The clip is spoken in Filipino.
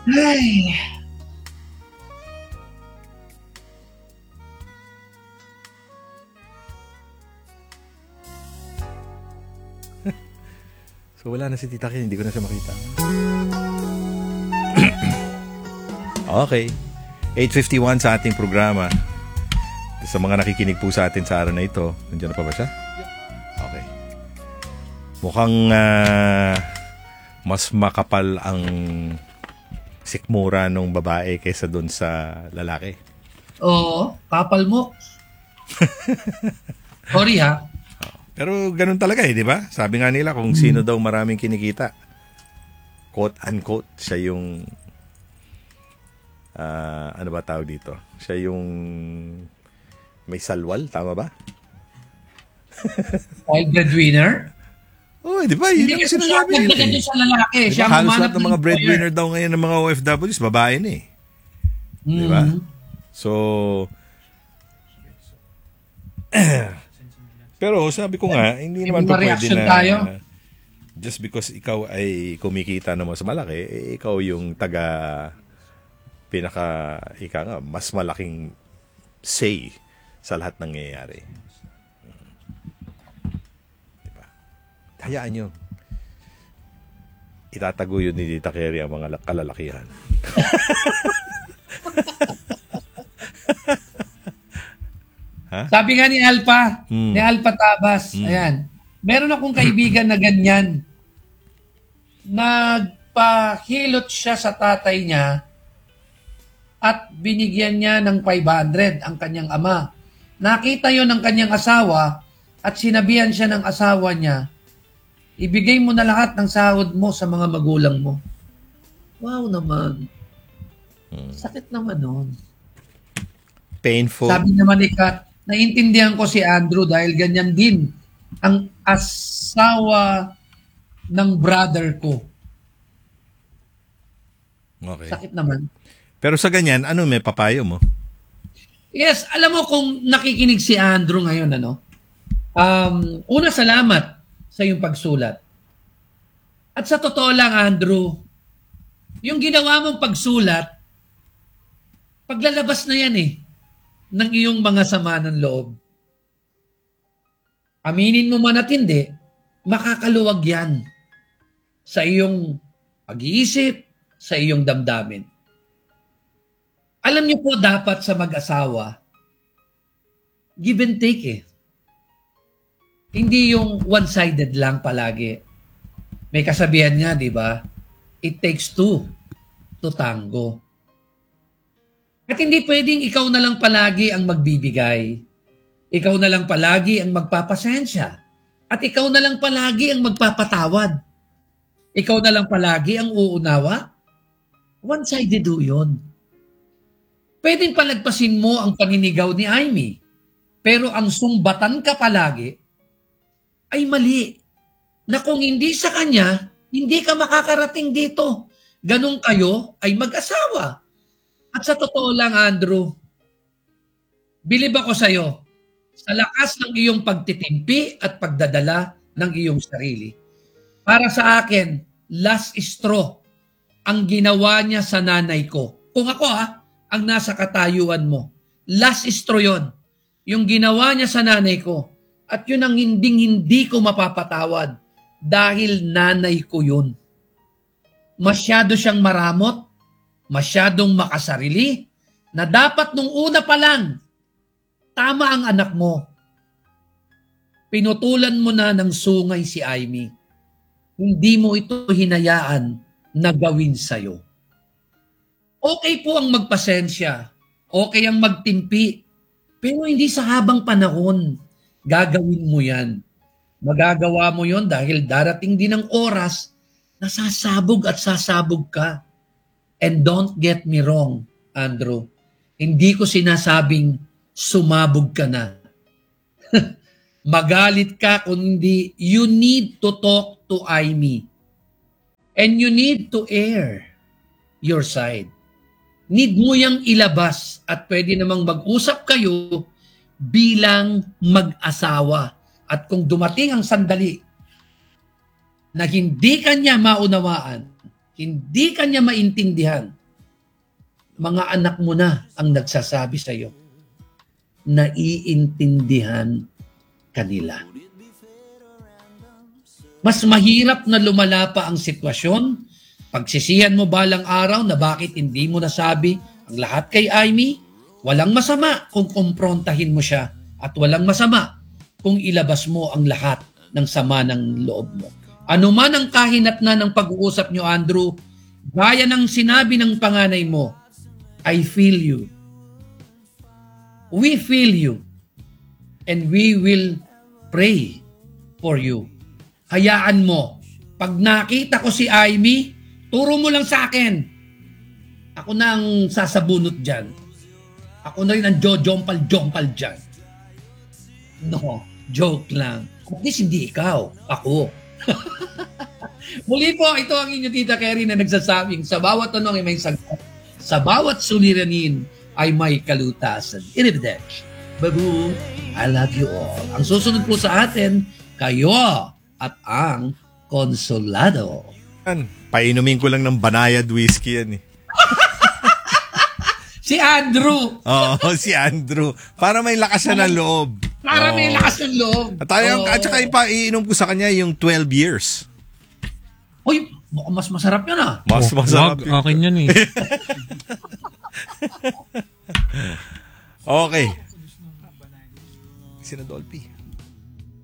Ay. So wala na si Tita Ken, hindi ko na siya makita. Okay. 8:51 sa ating programa. Sa mga nakikinig po sa atin sa araw na ito, nandiyan na pa ba siya? Okay. Mukhang mas makapal ang sikmura ng babae kaysa doon sa lalaki. Oo, kapal mo. Sorry ha. Pero ganun talaga di ba? Sabi nga nila kung sino daw maraming kinikita. Quote unquote, siya yung ano ba tawag dito? Siya yung may salwal, tama ba? All breadwinner? Oh, di ba? Yun yung sinasabi nila. Hindi sa lalaki. Diba, halos lahat ng mga breadwinner daw ngayon ng mga OFWs, babae na eh. Di ba? So, pero sabi ko nga, hindi naman pa pwede na tayo. Just because ikaw ay kumikita na mas malaki, ikaw yung mas malaking say sa lahat ng nangyayari. Diba? Hayaan nyo. Itatago yun ni Tita Kerry ang mga kalalakihan. Ha? Sabi nga ni Alpha Tabas, ayan, meron akong kaibigan na ganyan. Nagpahilot siya sa tatay niya at binigyan niya ng 500 ang kanyang ama. Nakita yon ng kanyang asawa at sinabihan siya ng asawa niya, ibigay mo na lahat ng sahod mo sa mga magulang mo. Wow naman. Sakit naman nun. Painful. Sabi naman ni Kat, naiintindihan ko si Andrew dahil ganyan din ang asawa ng brother ko. Okay. Sakit naman. Pero sa ganyan, ano may papayo mo? Yes, alam mo kung nakikinig si Andrew ngayon, una salamat sa iyong pagsulat. At sa totoo lang, Andrew, yung ginawa mong pagsulat, paglalabas na yan ng iyong mga sama ng loob. Aminin mo man at hindi, makakaluwag yan sa iyong pag-iisip, sa iyong damdamin. Alam niyo po dapat sa mag-asawa, give and take Hindi yung one-sided lang palagi. May kasabihan nga, di ba? It takes two to tango. At hindi pwedeng ikaw na lang palagi ang magbibigay. Ikaw na lang palagi ang magpapasensya. At ikaw na lang palagi ang magpapatawad. Ikaw na lang palagi ang uunawa. One-sided yun. Pwedeng palagpasin mo ang paninigaw ni Amy. Pero ang sumbatan ka palagi ay mali. Na kung hindi sa kanya, hindi ka makakarating dito. Ganun kayo ay mag-asawa. At sa totoo lang, Andrew, bilib ako sa iyo sa lakas ng iyong pagtitimpi at pagdadala ng iyong sarili. Para sa akin, last straw ang ginawa niya sa nanay ko. Kung ako ang nasa katayuan mo, last straw yun. Yung ginawa niya sa nanay ko. At yun ang hindi ko mapapatawad dahil nanay ko yun. Masyado siyang maramot, masyadong makasarili, na dapat nung una pa lang, tama ang anak mo. Pinutulan mo na ng sungay si Amy. Hindi mo ito hinayaan na gawin sa'yo. Okay po ang magpasensya. Okay ang magtimpi. Pero hindi sa habang panahon. Gagawin mo yan. Magagawa mo yon dahil darating din ang oras na sasabog at sasabog ka. And don't get me wrong, Andrew. Hindi ko sinasabing sumabog ka na. Magalit ka kung hindi, you need to talk to Amy. And you need to air your side. Need mo yang ilabas at pwede namang mag-usap kayo bilang mag-asawa. At kung dumating ang sandali na hindi kanya maunawaan, hindi ka niya maintindihan, mga anak mo na ang nagsasabi sa iyo, naiintindihan kanila. Mas mahirap na lumala pa ang sitwasyon. Pagsisihan mo balang araw na bakit hindi mo nasabi ang lahat kay Amy. Walang masama kung kumprontahin mo siya at walang masama kung ilabas mo ang lahat ng sama ng loob mo. Ano man ang kahinatnan ng pag-uusap nyo, Andrew, gaya ng sinabi ng panganay mo, I feel you. We feel you. And we will pray for you. Hayaan mo. Pag nakita ko si Amy, turo mo lang sa akin. Ako na ang sasabunot dyan. Ako na rin ang jojompal-jompal dyan. No, joke lang. At least hindi ikaw, ako. Muli po, ito ang inyo Tita Kerry na nagsasabing sa bawat tanong ay may sagot. Sa bawat suliranin ay may kalutasan. Arrivederci. Babu, I love you all. Ang susunod po sa atin, kayo at ang konsolado. Painumin ko lang ng banayad whiskey yan eh. Si Andrew. Oo, si Andrew. Para may lakas siya ng loob. Para may lakas ng loob. At saka iinom ko sa kanya yung 12 years. Uy, mukhang mas masarap yan ah. Mas masarap. Akin yan eh. Okay. Sinadolpi.